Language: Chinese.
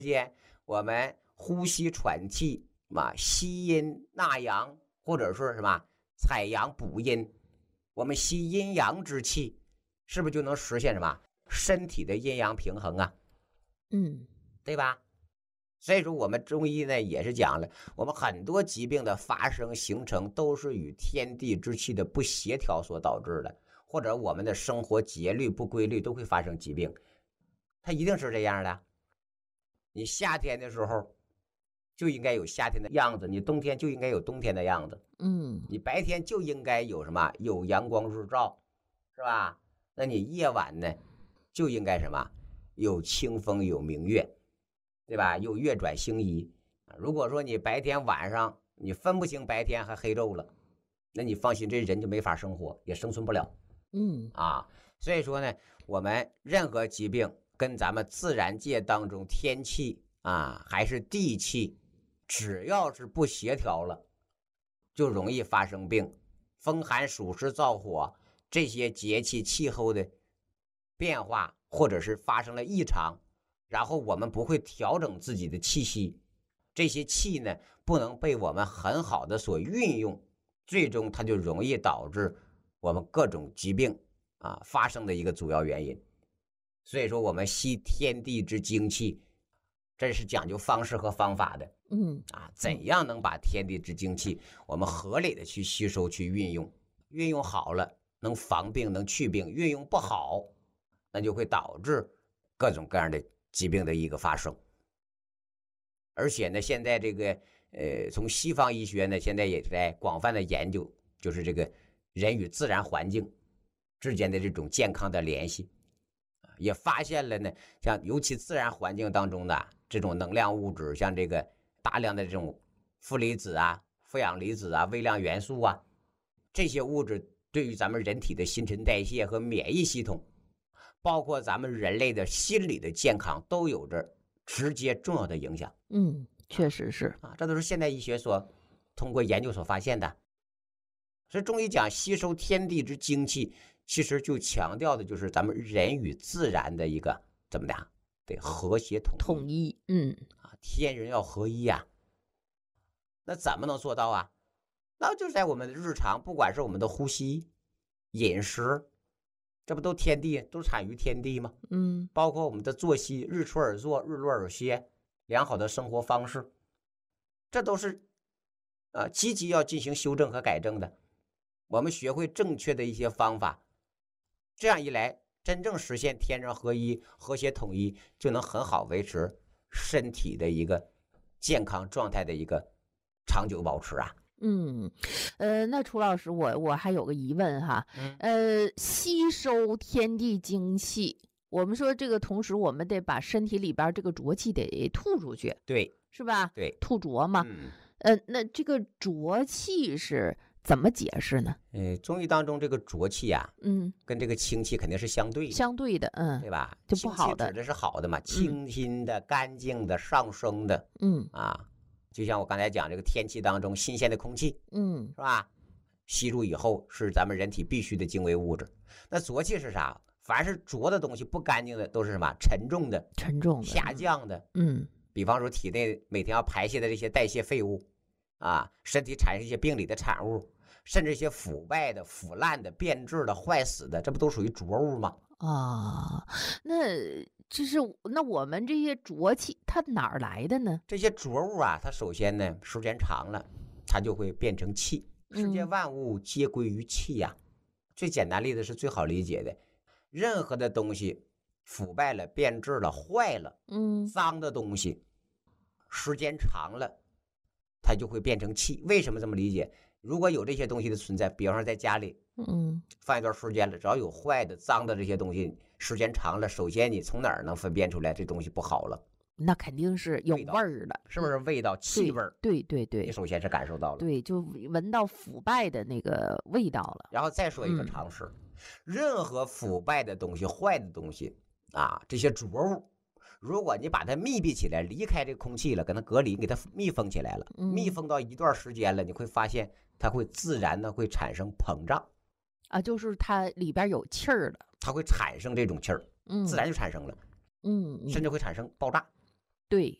间我们呼吸喘气嘛，吸阴纳阳，或者说什么采阳补阴，我们吸阴阳之气，是不是就能实现什么身体的阴阳平衡啊？对吧？所以说我们中医呢也是讲了，我们很多疾病的发生形成都是与天地之气的不协调所导致的，或者我们的生活节律不规律都会发生疾病，它一定是这样的。你夏天的时候就应该有夏天的样子，你冬天就应该有冬天的样子。你白天就应该有什么？有阳光日照，是吧？那你夜晚呢，就应该什么？有清风，有明月，对吧？有月转星移。如果说你白天晚上你分不清白天和黑昼了，那你放心，这人就没法生活，也生存不了。所以说呢，我们任何疾病跟咱们自然界当中天气还是地气，只要是不协调了，就容易发生病。风寒暑湿燥火这些节气气候的变化，或者是发生了异常，然后我们不会调整自己的气息，这些气呢不能被我们很好的所运用，最终它就容易导致我们各种疾病发生的一个主要原因。所以说我们吸天地之精气，这是讲究方式和方法的。怎样能把天地之精气我们合理的去吸收去运用，运用好了能防病能去病，运用不好那就会导致各种各样的疾病的一个发生。而且呢现在这个从西方医学呢现在也在广泛的研究，就是这个人与自然环境之间的这种健康的联系，也发现了呢，像尤其自然环境当中的这种能量物质，像这个大量的这种负离子负氧离子微量元素这些物质对于咱们人体的新陈代谢和免疫系统，包括咱们人类的心理的健康都有着直接重要的影响。 确实是这都是现代医学所通过研究所发现的。所以中医讲吸收天地之精气，其实就强调的就是咱们人与自然的一个怎么的得和谐统一。天人要合一那怎么能做到那就是在我们的日常，不管是我们的呼吸饮食，这不都天地都产于天地吗？包括我们的作息，日出而作日落而歇，良好的生活方式，这都是积极要进行修正和改正的。我们学会正确的一些方法，这样一来真正实现天人合一和谐统一，就能很好维持身体的一个健康状态的一个长久保持那楚老师我还有个疑问吸收天地精气，我们说这个同时我们得把身体里边这个浊气得吐出去， 对， 是吧？ 对， 吐浊嘛。那这个浊气是怎么解释呢？ 中医当中这个浊气跟这个清气肯定是相对的，对吧？ 就不好的， 清气指的是好的嘛，清新的、干净的、上升的，就像我刚才讲这个天气当中新鲜的空气，是吧？吸入以后是咱们人体必须的精微物质。那浊气是啥？凡是浊的东西、不干净的，都是什么？沉重的、下降的。比方说体内每天要排泄的这些代谢废物身体产生一些病理的产物，甚至一些腐败的、腐烂的、变质的、坏死的，这不都属于浊物吗？ 那我们这些浊气它哪儿来的呢？ 这些浊物它首先呢时间长了它就会变成气。世界万物皆归于气最简单例子是最好理解的，任何的东西腐败了、变质了、坏了，脏的东西时间长了它就会变成气。为什么这么理解？如果有这些东西的存在，比方说在家里放一段时间了，只要有坏的脏的这些东西时间长了，首先你从哪儿能分辨出来这东西不好了？ 那肯定是有味儿的， 是不是？味道、气味， 对， 你首先是感受到了， 对，就闻到腐败的那个味道了。 然后再说一个常识，任何腐败的东西、坏的东西这些浊物，如果你把它密闭起来，离开这空气了，跟它隔离，给它密封起来了，密封到一段时间了，你会发现它会自然的会产生膨胀就是它里边有气儿了， 它会产生这种气儿，自然就产生了，甚至会产生爆炸。 对，